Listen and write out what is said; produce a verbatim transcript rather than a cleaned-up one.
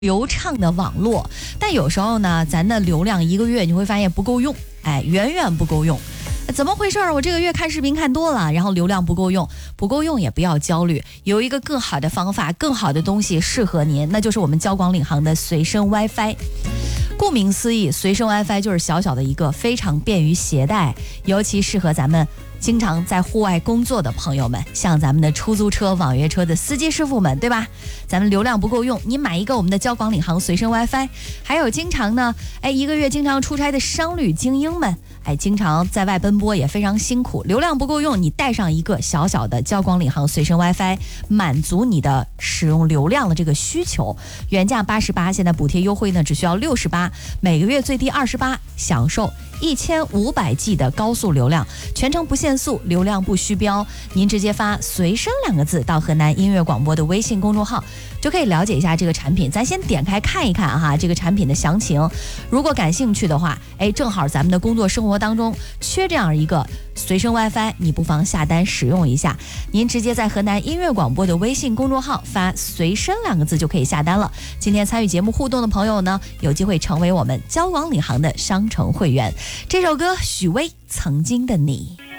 流畅的网络，但有时候呢，咱的流量一个月你会发现不够用，哎，远远不够用。怎么回事？我这个月看视频看多了，然后流量不够用，不够用也不要焦虑，有一个更好的方法，更好的东西适合您，那就是我们交广领航的随身 WiFi。顾名思义，随身 WiFi 就是小小的一个，非常便于携带，尤其适合咱们经常在户外工作的朋友们，像咱们的出租车、网约车的司机师傅们，对吧？咱们流量不够用，你买一个我们的交广领航随身 WiFi。还有经常呢，哎，一个月经常出差的商旅精英们，哎，经常在外奔波也非常辛苦，流量不够用，你带上一个小小的交广领航随身 WiFi， 满足你的使用流量的这个需求。原价八十八，现在补贴优惠呢，只需要六十八，每个月最低二十八，享受一千五百 G 的高速流量，全程不限速，流量不虚标。您直接发随身两个字到河南音乐广播的微信公众号，就可以了解一下这个产品。咱先点开看一看哈，这个产品的详情。如果感兴趣的话，哎，正好咱们的工作生活当中缺这样一个随身 WiFi， 你不妨下单使用一下。您直接在河南音乐广播的微信公众号发随身两个字就可以下单了。今天参与节目互动的朋友呢，有机会成为我们交广领航的商城会员。这首歌许巍曾经的你。